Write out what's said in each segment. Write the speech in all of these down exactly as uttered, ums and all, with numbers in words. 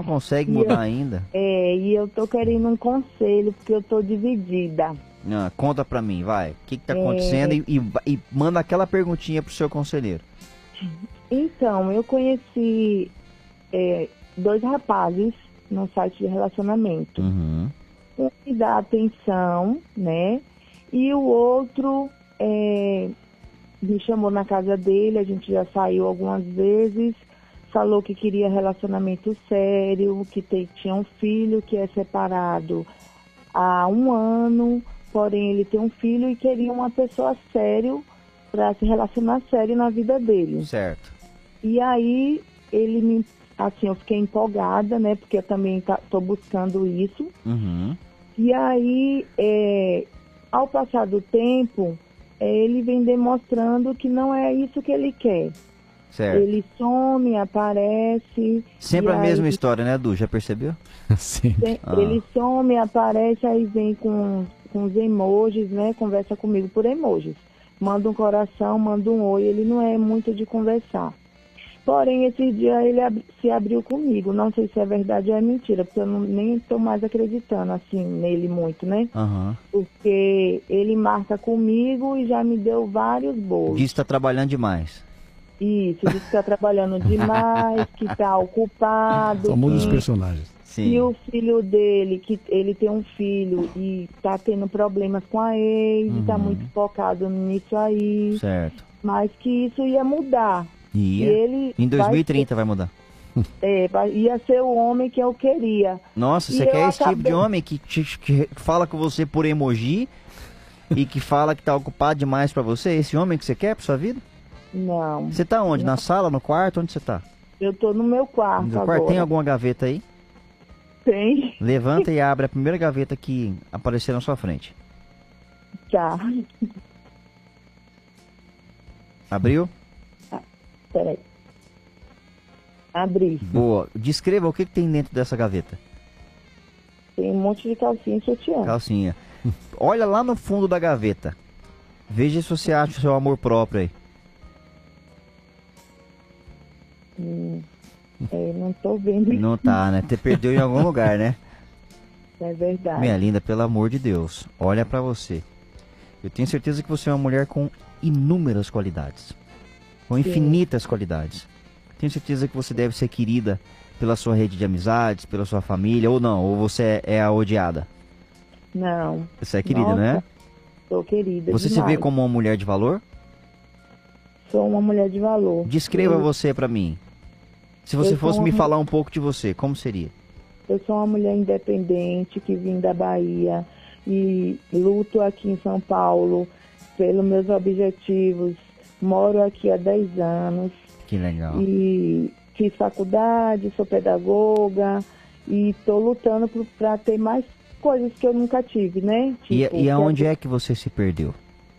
consegue E mudar eu- ainda? É, e eu tô querendo um conselho, porque eu tô dividida. Ah, conta pra mim, vai. O que que tá É. acontecendo? E, e, e manda aquela perguntinha pro seu conselheiro. Então, eu conheci é, dois rapazes no site de relacionamento. Uhum. Um me dá atenção, né? E o outro é, me chamou na casa dele, a gente já saiu algumas vezes, falou que queria relacionamento sério, que te- tinha um filho que é separado há um ano, porém ele tem um filho e queria uma pessoa sério para se relacionar sério na vida dele. Certo. E aí ele me, assim, eu fiquei empolgada, né? Porque eu também tá, tô buscando isso. Uhum. E aí, é, ao passar do tempo, é, ele vem demonstrando que não é isso que ele quer. Certo. Ele some, aparece. Sempre e a mesma aí, história, né, Du? Já percebeu? Sim. tem- Ah. Ele some, aparece, aí vem com, com os emojis, né? Conversa comigo por emojis. Manda um coração, manda um oi. Ele não é muito de conversar. Porém, esse dia ele ab- se abriu comigo. Não sei se é verdade ou é mentira, porque eu não, nem estou mais acreditando assim nele muito, né? Aham. Porque ele marca comigo e já me deu vários bolos. Diz que tá trabalhando demais. Isso, diz que está trabalhando demais, que está ocupado. Só muda os que- personagens. Sim. E o filho dele, que ele tem um filho e está tendo problemas com a ex, está Uhum. muito focado nisso aí, Certo. mas que isso ia mudar. E E ele em dois mil e vai trinta vai mudar. É, vai- ia ser o homem que eu queria. Nossa, E você eu quer esse tipo acabei- de homem que, te- que fala com você por emoji e que fala que tá ocupado demais pra você? Esse homem que você quer pra sua vida? Não, Você tá onde? Na sala, no quarto? Onde você tá? eu tô no meu quarto No seu agora. quarto tem alguma gaveta aí? Tem, Levanta e abre a primeira gaveta que aparecer na sua frente. tá. Abriu? Peraí. Abri. Boa. Descreva o que, que tem dentro dessa gaveta. Tem um monte de calcinha e sutiã. Calcinha. Olha lá no fundo da gaveta. Veja se você acha o seu amor próprio aí. Hum, é, não tô vendo. Não tá, né? Você perdeu em algum lugar, né? É verdade. Minha linda, pelo amor de Deus, olha pra você. Eu tenho certeza que você é uma mulher com inúmeras qualidades. Com infinitas qualidades. Tenho certeza que você deve ser querida pela sua rede de amizades, pela sua família, ou não, ou você é a odiada. Não. Você é querida, Nossa, né? Tô querida Você se demais. vê como uma mulher de valor? Sou uma mulher de valor. Descreva eu, você pra mim. Se você Eu fosse sou me uma- falar um pouco de você, como seria? eu sou uma mulher independente que vim da Bahia e luto aqui em São Paulo pelos meus objetivos. Moro aqui há dez anos. Que legal. E fiz faculdade, sou pedagoga e estou lutando para ter mais coisas que eu nunca tive, né? E, Tipo, e que aonde a- é que você se perdeu?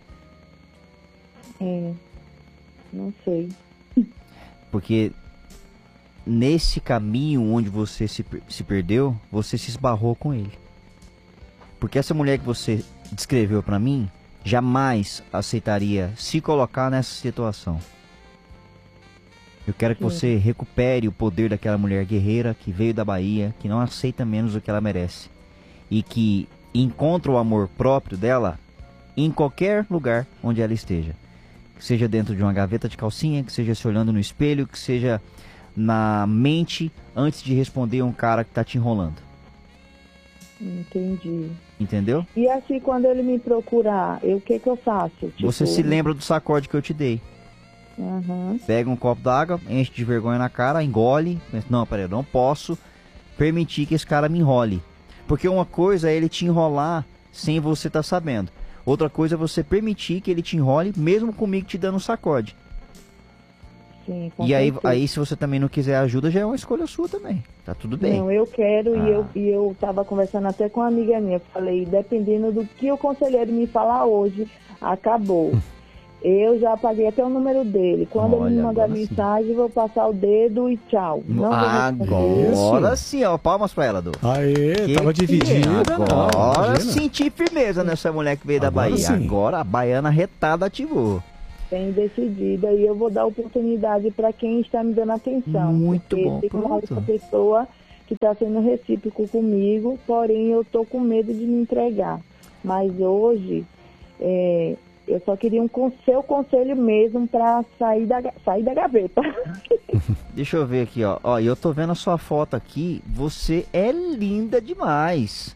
É, não sei. Porque nesse caminho onde você se, per- se perdeu, você se esbarrou com ele. Porque essa mulher que você descreveu pra mim, jamais aceitaria se colocar nessa situação. Eu quero que Sim. você recupere o poder daquela mulher guerreira que veio da Bahia, que não aceita menos do que ela merece. E que encontra o amor próprio dela em qualquer lugar onde ela esteja. Que seja dentro de uma gaveta de calcinha, que seja se olhando no espelho, que seja na mente antes de responder um cara que tá te enrolando. Entendi. Entendeu? E assim, quando ele me procurar, eu, o que que eu faço? Tipo, Você se lembra do sacode que eu te dei. Aham. Pega um copo d'água, enche de vergonha na cara, engole. Pensa, não, peraí, eu não posso permitir que esse cara me enrole. Porque uma coisa é ele te enrolar sem você estar sabendo. Outra coisa é você permitir que ele te enrole, mesmo comigo te dando um sacode. Sim, com E aí, certeza. aí, se você também não quiser ajuda, já é uma escolha sua também. Tá tudo bem. Não, eu quero Ah. e eu, e eu tava conversando até com uma amiga minha. Falei, dependendo do que o conselheiro me falar hoje, acabou. Eu já apaguei até o número dele. Quando ele Olha, me mandar agora sim. mensagem, vou passar o dedo e tchau. Não vou responder. Agora Isso. sim, ó. Palmas pra ela, Du. Aê, Que tava que dividida. é? Agora não, imagina. senti firmeza nessa mulher que veio da Agora Bahia. sim. Agora a baiana retada ativou. Bem decidida e eu vou dar oportunidade para quem está me dando atenção. Muito porque bom, tem uma pronto. outra pessoa que está sendo recíproco comigo, porém eu tô com medo de me entregar. Mas hoje, é, eu só queria um con- seu conselho mesmo para sair da, ga- sair da gaveta. Deixa eu ver aqui, ó. Ó, eu tô vendo a sua foto aqui. Você é linda demais.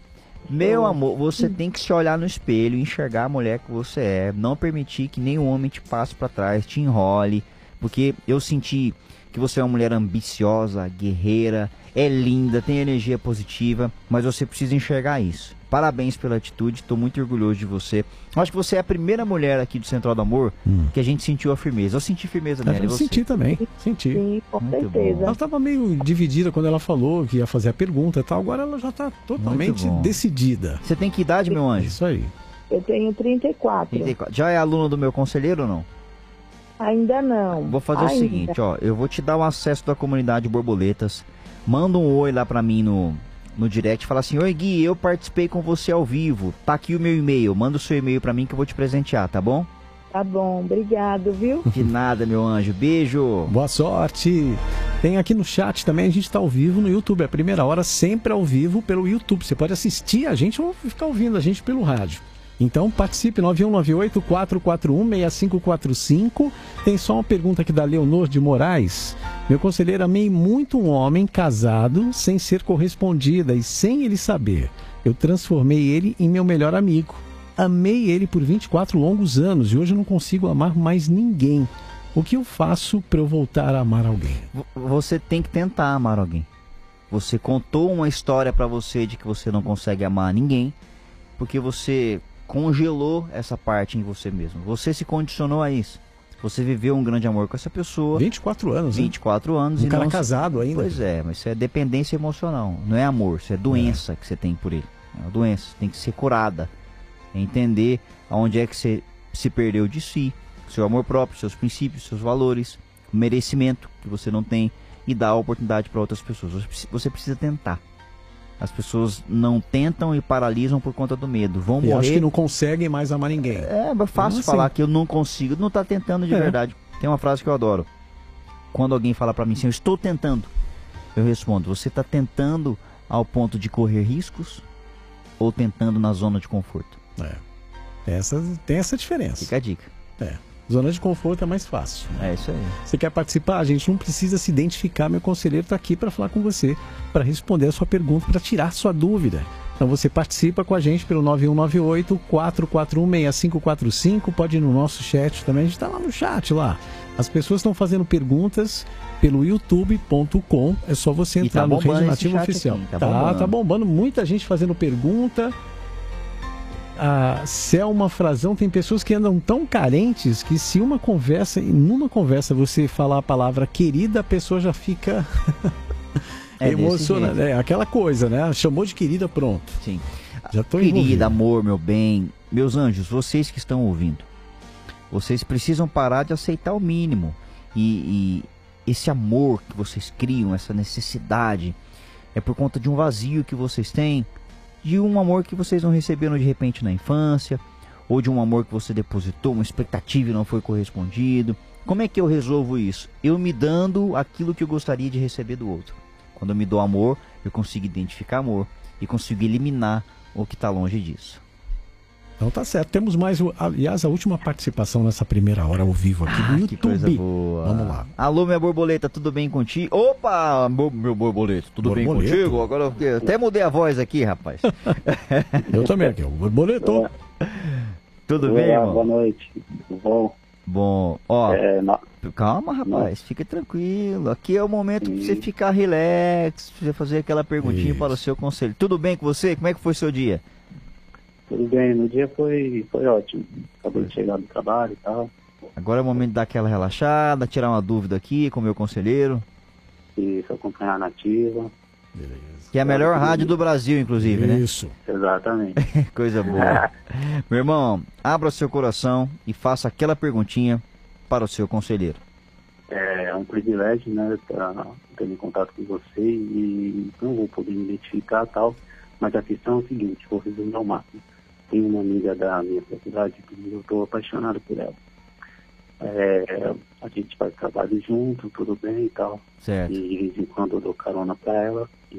Meu amor, você tem que se olhar no espelho e enxergar a mulher que você é. Não permitir que nenhum homem te passe pra trás, te enrole. Porque eu senti que você é uma mulher ambiciosa, guerreira, é linda, tem energia positiva, mas você precisa enxergar isso. Parabéns pela atitude, tô muito orgulhoso de você. Acho que você é a primeira mulher aqui do Central do Amor hum. que a gente sentiu a firmeza. Eu senti firmeza nela. Eu você? senti também, senti. Sim, com Muito certeza. bom. Ela estava meio dividida quando ela falou que ia fazer a pergunta e tal. Agora ela já está totalmente decidida. Você tem que idade, meu anjo? Isso aí. Eu tenho trinta e quatro. trinta e quatro. Já é aluna do meu conselheiro ou não? Ainda não. Vou fazer Ainda. o seguinte, ó. Eu vou te dar o acesso da comunidade Borboletas. Manda um oi lá pra mim no, no direct. Fala assim, oi Gui, eu participei com você ao vivo. Tá aqui o meu e-mail. Manda o seu e-mail pra mim que eu vou te presentear, tá bom? Tá bom, obrigado, viu? De nada, meu anjo. Beijo. Boa sorte. Tem aqui no chat também, a gente está ao vivo no YouTube. É a primeira hora sempre ao vivo pelo YouTube. Você pode assistir a gente ou ficar ouvindo a gente pelo rádio. Então participe, nove um nove oito, quatro quatro um, seis cinco quatro cinco. Tem só uma pergunta aqui da Leonor de Moraes. Meu conselheiro, amei muito um homem casado sem ser correspondida e sem ele saber. Eu transformei ele em meu melhor amigo. Amei ele por vinte e quatro longos anos e hoje eu não consigo amar mais ninguém. O que eu faço para eu voltar a amar alguém? Você tem que tentar amar alguém. Você contou uma história pra você de que você não consegue amar ninguém porque você congelou essa parte em você mesmo. Você se condicionou a isso. Você viveu um grande amor com essa pessoa. vinte e quatro anos, vinte e quatro anos. Um e cara não casado se... ainda. Pois é, mas isso é dependência emocional. Não é amor, isso é doença é. que você tem por ele. É uma doença, tem que ser curada. É entender aonde é que você se perdeu de si, seu amor próprio, seus princípios, seus valores, o merecimento que você não tem e dar a oportunidade para outras pessoas. Você precisa tentar. As pessoas não tentam e paralisam por conta do medo. Vão e morrer. acho que não conseguem mais amar ninguém. É, é fácil falar assim? que eu não consigo. Não tá tentando de é. verdade. Tem uma frase que eu adoro. Quando alguém fala para mim assim, eu estou tentando. Eu respondo, você está tentando ao ponto de correr riscos ou tentando na zona de conforto? É. Essa, tem essa diferença. Fica a dica. É. Zona de conforto é mais fácil. É isso aí. Você quer participar? A gente não precisa se identificar. Meu conselheiro está aqui para falar com você, para responder a sua pergunta, para tirar sua dúvida. Então você participa com a gente pelo nove um nove oito, quatro quatro um, seis cinco quatro cinco. Pode ir no nosso chat também. A gente está lá no chat lá. As pessoas estão fazendo perguntas pelo youtube ponto com. É só você entrar tá no Rede Nativa Oficial. Aqui, tá, tá, bombando. tá bombando. Muita gente fazendo pergunta. A Selma Frazão, tem pessoas que andam tão carentes que se uma conversa, numa conversa você falar a palavra querida, a pessoa já fica é emocionada. É aquela coisa, né? Chamou de querida, pronto. Sim. Já tô Querida, envolvido. amor, meu bem, meus anjos, vocês que estão ouvindo, vocês precisam parar de aceitar o mínimo. E, e esse amor que vocês criam, essa necessidade, é por conta de um vazio que vocês têm, de um amor que vocês não receberam de repente na infância, ou de um amor que você depositou, uma expectativa e não foi correspondido. Como é que eu resolvo isso? Eu me dando aquilo que eu gostaria de receber do outro. Quando eu me dou amor, eu consigo identificar amor e consigo eliminar o que está longe disso. Então tá certo. Temos mais, aliás, a última participação nessa primeira hora ao vivo aqui ah, no YouTube. Que coisa boa. Vamos lá. Alô, minha borboleta, tudo bem contigo? Opa, meu, meu borboleta, tudo borboleta. bem contigo? Agora eu até mudei a voz aqui, rapaz. Eu também aqui, o borboleto. Tudo Olá, bem, irmão? Boa noite, tudo bom? Bom, ó, é, não... calma, rapaz, não. Fique tranquilo. Aqui é o momento para você ficar relax, pra você fazer aquela perguntinha Isso. para o seu conselho. Tudo bem com você? Como é que foi seu dia? Tudo bem, no dia foi, foi ótimo. Acabei de chegar do trabalho e tal. Agora é o momento de dar aquela relaxada, tirar uma dúvida aqui com o meu conselheiro. Isso, acompanhar a Nativa. Beleza. Que é a melhor rádio do Brasil, inclusive, né? Isso. Exatamente. Coisa boa. Meu irmão, abra seu coração e faça aquela perguntinha para o seu conselheiro. É um privilégio, né, estar tendo contato com você e não vou poder me identificar e tal, mas a questão é o seguinte, vou resumir ao máximo. Tem uma amiga da minha faculdade que eu estou apaixonado por ela. é, a gente faz trabalho junto, tudo bem e tal. Certo. E de vez em quando eu dou carona pra ela.